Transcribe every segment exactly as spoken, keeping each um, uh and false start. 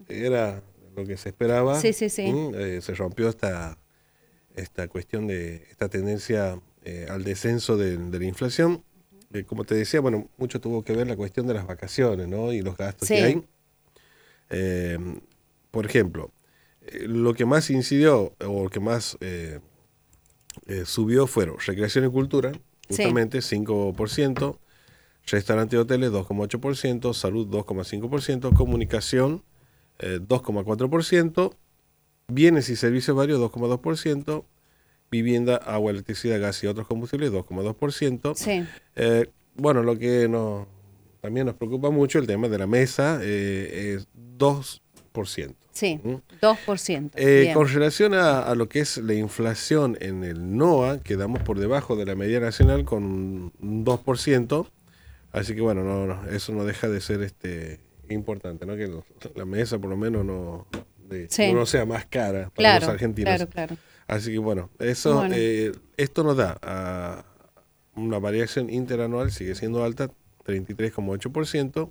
era lo que se esperaba. Sí, sí, sí. ¿Mm? Eh, se rompió esta, esta cuestión de esta tendencia eh, al descenso de, de la inflación. Eh, como te decía, bueno, mucho tuvo que ver la cuestión de las vacaciones, ¿no? Y los gastos Sí. que hay. Eh, por ejemplo, eh, lo que más incidió o lo que más eh, eh, subió fueron recreación y cultura, justamente sí. cinco por ciento, restaurante y hoteles dos coma ocho por ciento, salud dos coma cinco por ciento, comunicación eh, dos coma cuatro por ciento, bienes y servicios varios dos coma dos por ciento, vivienda, agua, electricidad, gas y otros combustibles dos coma dos por ciento. Sí. Eh, bueno, lo que nos, también nos preocupa mucho el tema de la mesa eh, es dos por ciento. Sí, ¿Mm? dos por ciento. Eh, con relación a, a lo que es la inflación en el NOA, quedamos por debajo de la media nacional con un dos por ciento. Así que bueno, no, no, eso no deja de ser este importante, ¿no? Que lo, la mesa por lo menos no, de, sí. no sea más cara para claro, los argentinos. Claro, claro. Así que bueno, eso bueno. Eh, esto nos da a una variación interanual, sigue siendo alta, treinta y tres coma ocho por ciento,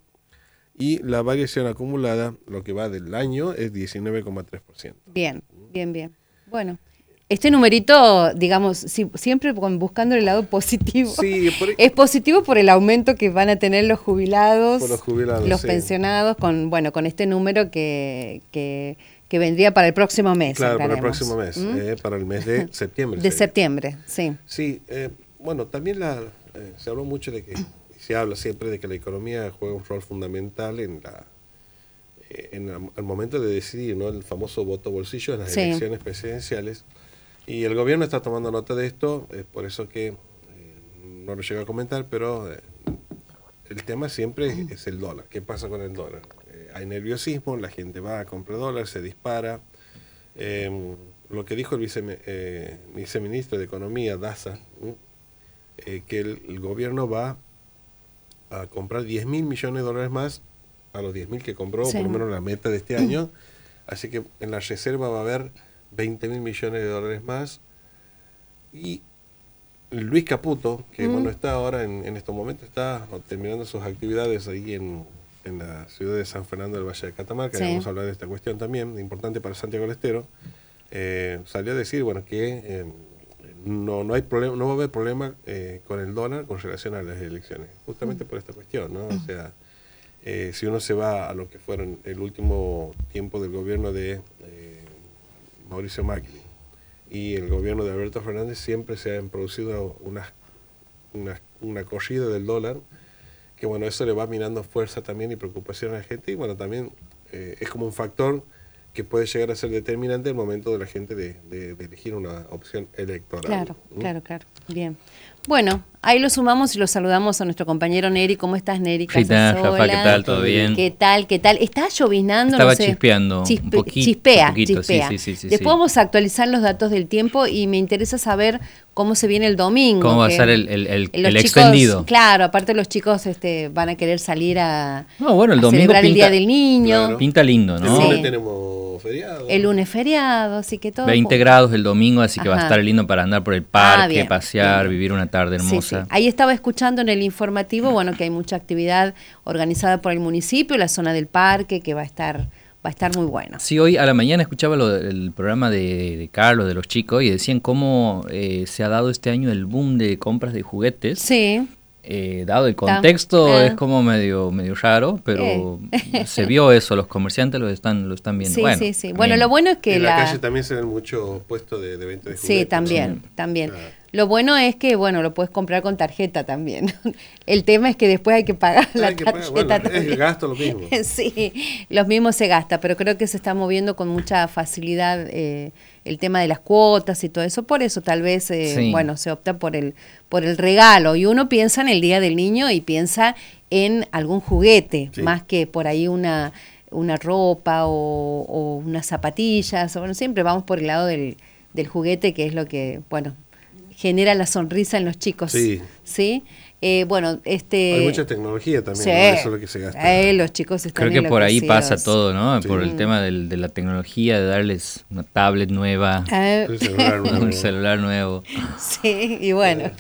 y la variación acumulada, lo que va del año, es diecinueve coma tres por ciento. Bien, bien, bien. Bueno. Este numerito, digamos, si, siempre buscando el lado positivo, sí, por... es positivo por el aumento que van a tener los jubilados, por los, jubilados, los sí. pensionados, con bueno con este número que, que, que vendría para el próximo mes. Claro, para el próximo mes, ¿Mm? eh, para el mes de septiembre. De septiembre, sí. Sí, eh, bueno, también la, eh, se habló mucho de que, se habla siempre de que la economía juega un rol fundamental en la eh, en el momento de decidir, ¿no? El famoso voto bolsillo en las sí. elecciones presidenciales. Y el gobierno está tomando nota de esto, es por eso que eh, no lo llego a comentar, pero eh, el tema siempre es el dólar. ¿Qué pasa con el dólar? Eh, hay nerviosismo, la gente va a comprar dólares, se dispara. Eh, lo que dijo el vice, eh, viceministro de Economía, Daza, eh, que el, el gobierno va a comprar diez mil millones de dólares más a los diez mil que compró, sí. por lo menos la meta de este año. Así que en la reserva va a haber veinte mil millones de dólares más. Y Luis Caputo, que mm. bueno, está ahora en, en estos momentos, está terminando sus actividades ahí en, en la ciudad de San Fernando del Valle de Catamarca, sí. vamos a hablar de esta cuestión también, importante para Santiago del Estero, eh, salió a decir bueno que eh, no, no hay problema, no va a haber problema eh, con el dólar con relación a las elecciones, justamente mm. por esta cuestión, ¿no? O sea, eh, si uno se va a lo que fueron el último tiempo del gobierno de eh, Mauricio Macri y el gobierno de Alberto Fernández, siempre se han producido una, una, una corrida del dólar, que bueno, eso le va minando fuerza también y preocupación a la gente, y bueno, también eh, es como un factor que puede llegar a ser determinante en el momento de la gente de, de, de elegir una opción electoral. Claro, ¿Mm? claro, claro, bien. Bueno, ahí lo sumamos y lo saludamos a nuestro compañero Neri. ¿Cómo estás, Neri? ¿Qué tal, Rafa? ¿Qué tal? ¿Todo bien? ¿Qué tal? ¿Qué tal? ¿Está lloviznando? Estaba no sé. chispeando Chispe, un poquito. Chispea, un poquito, chispea. Sí, sí, sí, Después sí. vamos a actualizar los datos del tiempo y me interesa saber cómo se viene el domingo. ¿Cómo va a ser el, el, el, el chicos, extendido? Claro, aparte los chicos este, van a querer salir a, no, bueno, el a domingo celebrar pinta, el Día del Niño. Claro. Pinta lindo, ¿no? El lunes Sí. tenemos feriado. El lunes feriado, así que todo. veinte grados el domingo, así que Ajá. va a estar lindo para andar por el parque, Ah, bien, pasear, bien. vivir una tarde hermosa. Sí, sí. Ahí estaba escuchando en el informativo, bueno, que hay mucha actividad organizada por el municipio, la zona del parque, que va a estar, va a estar muy bueno. Sí, hoy a la mañana escuchaba lo, el programa de, de Carlos, de los chicos, y decían cómo eh, se ha dado este año el boom de compras de juguetes. Sí. Eh, dado el contexto eh. es como medio medio raro, pero eh. se vio eso, los comerciantes lo están lo están viendo. Sí, bueno, sí, sí. Bueno, lo bueno es que en la... la calle también se ven muchos puestos de, de venta de juguetes. Sí, también, ¿no? también. Claro. Lo bueno es que, bueno, lo puedes comprar con tarjeta también. El tema es que después hay que pagar la hay que tarjeta pagar. Bueno, también. es el gasto lo mismo. Sí, los mismos se gasta, pero creo que se está moviendo con mucha facilidad eh, el tema de las cuotas y todo eso. Por eso tal vez, eh, sí. bueno, se opta por el por el regalo. Y uno piensa en el Día del Niño y piensa en algún juguete, sí. más que por ahí una, una ropa o, o unas zapatillas. Bueno, siempre vamos por el lado del, del juguete, que es lo que, bueno, genera la sonrisa en los chicos. Sí. ¿Sí? Eh, bueno, este... Hay mucha tecnología también, sí. ¿no? Eso es lo que se gasta. Eh, los chicos están Creo que por ahí pasa enloquecidos. todo, ¿no? Sí. Por el tema del, de la tecnología, de darles una tablet nueva, Eh, El celular nuevo. un celular nuevo. sí, y bueno.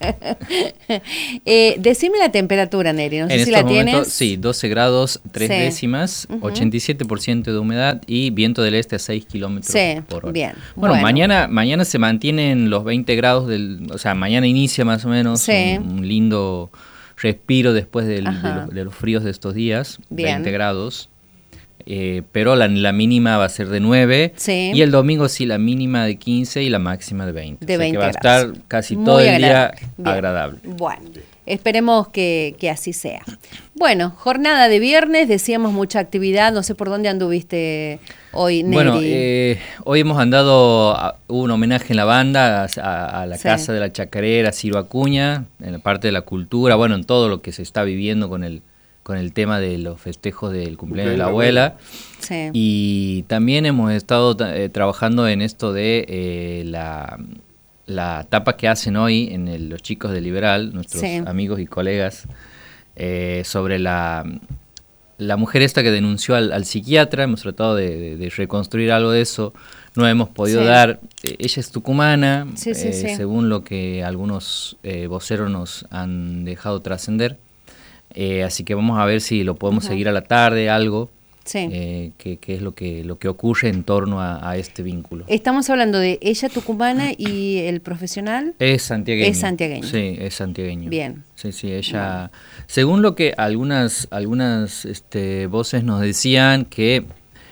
eh, decime la temperatura, Neri, no sé En si estos la momentos, tienes. sí, doce grados, tres Sí. décimas, Ujú. ochenta y siete por ciento de humedad y viento del este a seis kilómetros Sí, por hora. bien. Bueno, Bueno. mañana mañana se mantienen los veinte grados, del, o sea, mañana inicia más o menos Sí. un, un lindo respiro después del- de, Ajá. los, de los fríos de estos días, Bien. veinte grados. Eh, pero la, la mínima va a ser de nueve Sí. y el domingo sí la mínima de quince y la máxima de veinte. De O sea que veinte va a grados. estar casi Muy todo el día agradable. Bien. agradable. Bueno, esperemos que, que así sea. Bueno, jornada de viernes, decíamos mucha actividad, no sé por dónde anduviste hoy, Neri. Bueno, eh, hoy hemos andado, a- hubo un homenaje en la banda a, a- a la Sí. Casa de la Chacarera, Ciro Acuña, en la parte de la cultura, bueno, en todo lo que se está viviendo con el, con el tema de los festejos del cumpleaños de la abuela. Sí. Y también hemos estado ta- eh, trabajando en esto de eh, la, la etapa que hacen hoy en el- los chicos de Liberal, nuestros Sí. amigos y colegas, eh, sobre la, la mujer esta que denunció al, al psiquiatra. Hemos tratado de, de- de reconstruir algo de eso. No hemos podido Sí. dar. eh, ella es tucumana, Sí, sí, eh, sí. según lo que algunos eh, voceros nos han dejado trascender. Eh, así que vamos a ver si lo podemos seguir a la tarde, algo. Sí. Eh, qué, qué es lo que lo que ocurre en torno a, a este vínculo. Estamos hablando de ella tucumana y el profesional. Es santiagueño. Es santiagueño. Sí, es santiagueño. Bien. Sí, sí, ella, según lo que algunas algunas este, voces nos decían, que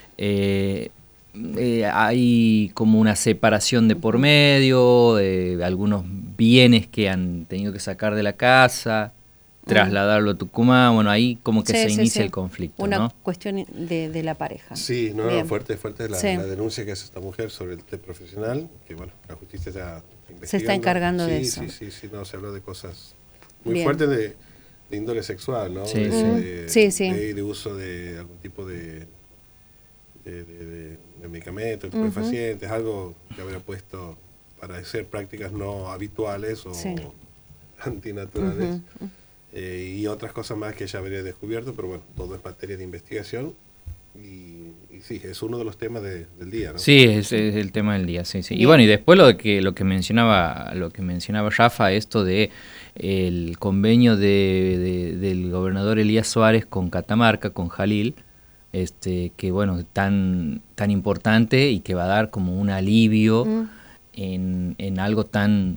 eh, eh, hay como una separación de por medio, eh, algunos bienes que han tenido que sacar de la casa, trasladarlo a Tucumán, bueno, ahí como que Sí, se sí, inicia sí. el conflicto, Una ¿no? cuestión de, de la pareja. Sí, no, Bien. no, fuerte, fuerte la, Sí. la denuncia que hace esta mujer sobre el test profesional, que bueno, la justicia está investigando. Se está encargando sí, de eso. Sí, sí, sí, no, se habla de cosas muy Bien. fuertes de, de índole sexual, ¿no? Sí, de, sí. de- Sí, sí. De, de uso de algún tipo de, de, de, de- de medicamentos, estupefacientes, algo que habría puesto para hacer prácticas no habituales o Sí. antinaturales. Eh, y otras cosas más que ella habría descubierto, pero bueno, todo es materia de investigación y, y sí, es uno de los temas de- del día, ¿no? Sí, es, es el tema del día, sí, sí. Y Bien. bueno, y después lo que lo que mencionaba lo que mencionaba Rafa, esto de el convenio de, de- del gobernador Elías Suárez con Catamarca, con Jalil, este que bueno, tan tan importante y que va a dar como un alivio Mm. en, en algo tan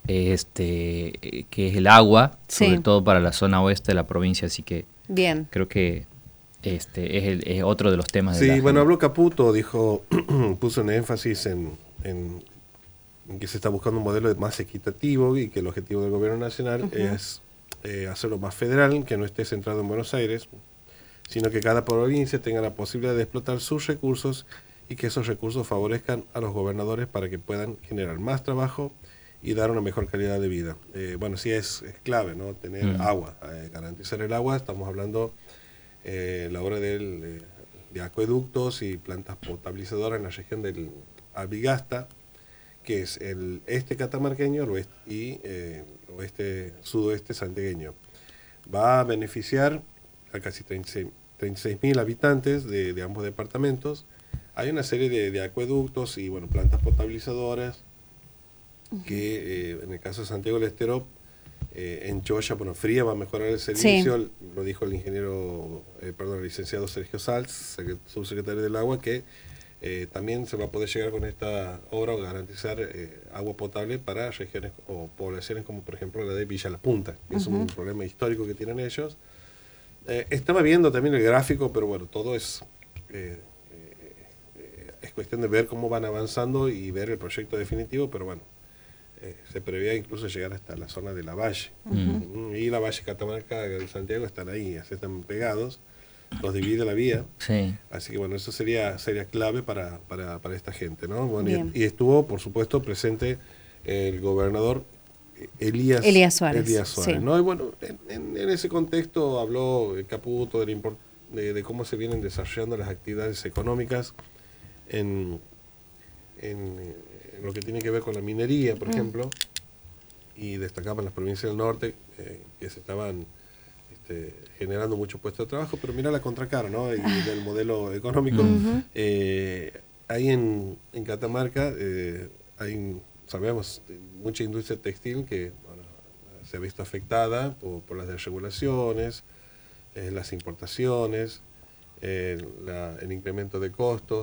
este eh, que es el agua, Sí. sobre todo para la zona oeste de la provincia, así que Bien. creo que este es, el- es otro de los temas de Sí, la bueno, agenda. habló Caputo, dijo, puso un énfasis en, en- en que se está buscando un modelo más equitativo y que el objetivo del gobierno nacional es eh, hacerlo más federal, que no esté centrado en Buenos Aires, sino que cada provincia tenga la posibilidad de explotar sus recursos y que esos recursos favorezcan a los gobernadores para que puedan generar más trabajo y dar una mejor calidad de vida. Eh, bueno, sí es, es clave, ¿no? Tener Mm. agua, eh, garantizar el agua, estamos hablando eh, la obra del, eh, de acueductos y plantas potabilizadoras en la región del Albigasta, que es el este catamarqueño el oeste, y eh, oeste, sudoeste santiagueño. Va a beneficiar a casi treinta y seis mil habitantes de, de ambos departamentos. Hay una serie de, de acueductos y bueno, plantas potabilizadoras que eh, en el caso de Santiago del Estero, eh, en Choya, bueno, Fría va a mejorar el servicio, Sí. lo dijo el ingeniero, eh, perdón, el licenciado Sergio Salz, secre- subsecretario del Agua, que eh, también se va a poder llegar con esta obra a garantizar eh, agua potable para regiones o poblaciones como por ejemplo la de Villa La Punta, que es un problema histórico que tienen ellos. Eh, estaba viendo también el gráfico, pero bueno, todo es... eh, eh, es cuestión de ver cómo van avanzando y ver el proyecto definitivo, pero bueno, eh, se preveía incluso llegar hasta la zona de la Valle. Mm, Y la Valle, Catamarca y Santiago están ahí, así están pegados, los divide la vía. Sí. Así que bueno, eso sería sería clave para, para, para esta gente, ¿no? Bueno, y, Bien. y estuvo, por supuesto, presente el gobernador Elías, Elías Suárez, Elías Suárez, sí. ¿no? Y bueno, en, en- en ese contexto habló eh, Caputo de, la import- de, de cómo se vienen desarrollando las actividades económicas en, en, eh, en lo que tiene que ver con la minería, por ejemplo. y destacaban las provincias del norte eh, que se estaban este, generando muchos puestos de trabajo, pero mira la contracara, ¿no? Y del modelo económico. Uh-huh. eh, ahí en, en Catamarca eh, hay, sabemos, mucha industria textil que bueno, se ha visto afectada por, por las desregulaciones, eh, las importaciones, eh, la, el incremento de costos.